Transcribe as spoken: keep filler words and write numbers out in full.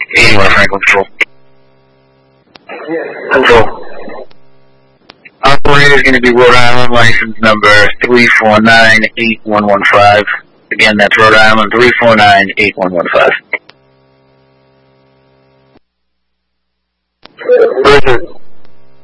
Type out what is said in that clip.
eighty-one Franklin Control. Control. Operator is going to be Rhode Island, license number three four nine eight one one five. Again, that's Rhode Island, three four nine eight one one five. Roger.